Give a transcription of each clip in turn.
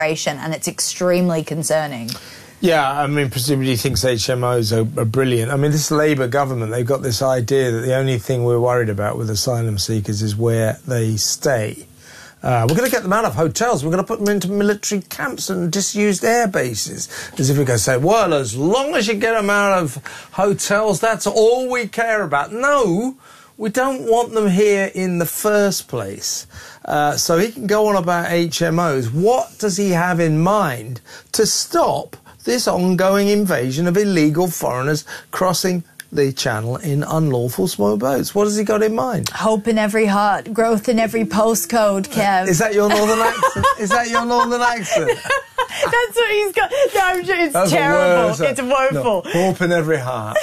and it's extremely concerning. Yeah, I mean, presumably he thinks HMOs are brilliant. I mean, this Labour government, they've got this idea that the only thing we're worried about with asylum seekers is where they stay. We're going to get them out of hotels. We're going to put them into military camps and disused air bases. As if we go say, well, as long as you get them out of hotels, that's all we care about. No, we don't want them here in the first place. So he can go on about HMOs. What does he have in mind to stop this ongoing invasion of illegal foreigners crossing the channel in unlawful small boats? What has he got in mind? Hope in every heart, growth in every postcode, Kev. Is that your northern accent? Is that your northern accent? That's what he's got. No, I'm sure it's terrible. It's woeful. No, hope in every heart.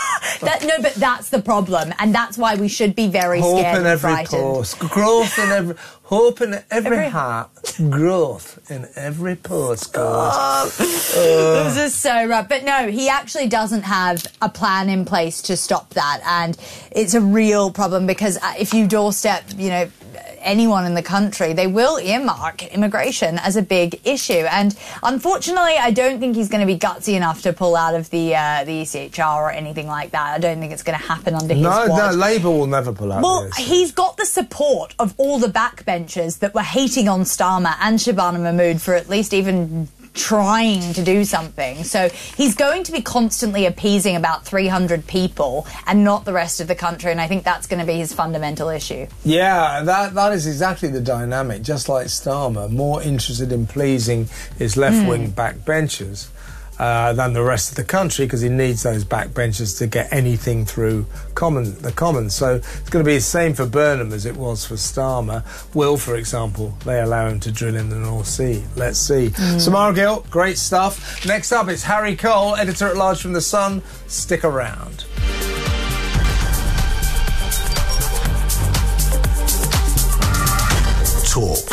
No, but that's the problem, and that's why we should be very hope scared in and every frightened. post, growth in every, hope in every heart, growth in every postcode. This is so rough. But no, he actually doesn't have a plan in place to stop that, and it's a real problem because if you doorstep, anyone in the country, they will earmark immigration as a big issue. And unfortunately, I don't think he's going to be gutsy enough to pull out of the ECHR or anything like that. I don't think it's going to happen under his watch. No, Labour will never pull out. Well, he's got the support of all the backbenchers that were hating on Starmer and Shabana Mahmood for at least even trying to do something. So he's going to be constantly appeasing about 300 people and not the rest of the country, and I think that's going to be his fundamental issue. Yeah, that is exactly the dynamic. Just like Starmer, more interested in pleasing his left-wing backbenchers than the rest of the country, because he needs those backbenchers to get anything through the Commons. So it's going to be the same for Burnham as it was for Starmer. Will, for example, they allow him to drill in the North Sea? Let's see. Samara Gill, great stuff. Next up, it's Harry Cole, editor-at-large from The Sun. Stick around. Talk.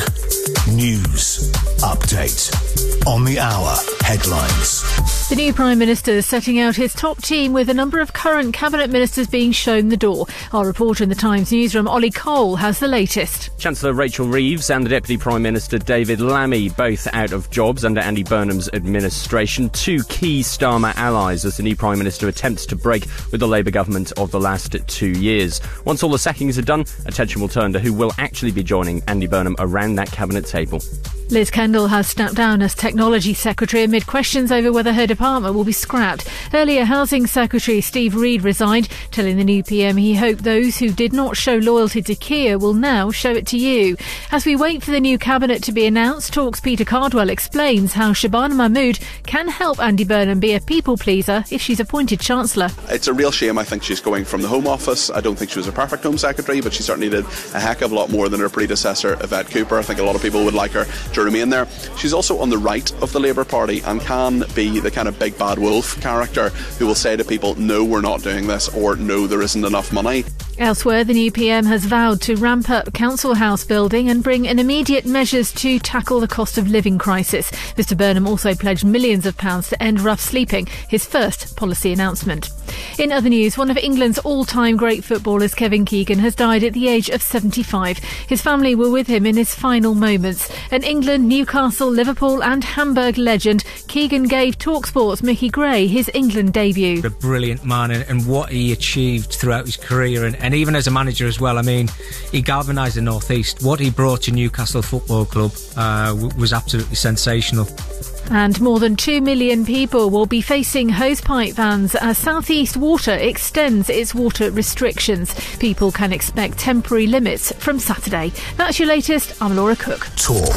News. Update. On the hour. Headlines. The new Prime Minister is setting out his top team with a number of current Cabinet Ministers being shown the door. Our reporter in the Times newsroom, Ollie Cole, has the latest. Chancellor Rachel Reeves and the Deputy Prime Minister David Lammy both out of jobs under Andy Burnham's administration. Two key Starmer allies as the new Prime Minister attempts to break with the Labour government of the last 2 years. Once all the sackings are done, attention will turn to who will actually be joining Andy Burnham around that Cabinet table. Liz Kendall has stepped down as Technology Secretary amid questions over whether her department will be scrapped. Earlier, Housing Secretary Steve Reed resigned, telling the new PM he hoped those who did not show loyalty to Keir will now show it to you. As we wait for the new cabinet to be announced, Talk's Peter Cardwell explains how Shabana Mahmood can help Andy Burnham be a people pleaser if she's appointed Chancellor. It's a real shame. I think she's going from the Home Office. I don't think she was a perfect Home Secretary, but she certainly did a heck of a lot more than her predecessor, Yvette Cooper. I think a lot of people would like her to remain there. She's also on the right of the Labour Party and can be the kind of big bad wolf character who will say to people, no, we're not doing this, or no, there isn't enough money. Elsewhere, the new PM has vowed to ramp up council house building and bring in immediate measures to tackle the cost of living crisis. Mr Burnham also pledged millions of pounds to end rough sleeping, his first policy announcement. In other news, one of England's all-time great footballers, Kevin Keegan, has died at the age of 75. His family were with him in his final moments. An England, Newcastle, Liverpool and Hamburg legend, Keegan gave TalkSport's Mickey Gray his England debut. A brilliant man, and what he achieved throughout his career and even as a manager as well. I mean, he galvanised the North East. What he brought to Newcastle Football Club was absolutely sensational. And more than 2 million people will be facing hosepipe bans as South East Water extends its water restrictions. People can expect temporary limits from Saturday. That's your latest. I'm Laura Cook. Talk.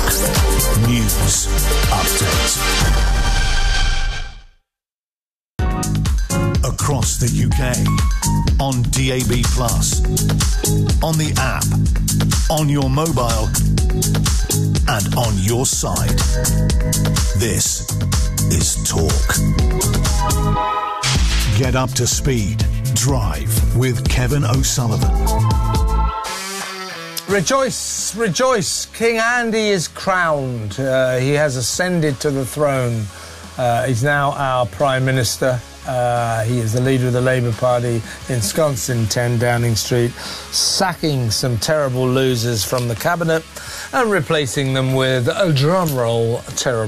News. Update. Across the UK, on DAB+, on the app, on your mobile, and on your side. This is Talk. Get up to speed. Drive with Kevin O'Sullivan. Rejoice, rejoice. King Andy is crowned. He has ascended to the throne. He's now our Prime Minister. He is the leader of the Labour Party, ensconced in 10 Downing Street, sacking some terrible losers from the cabinet. and replacing them with a drum roll terrible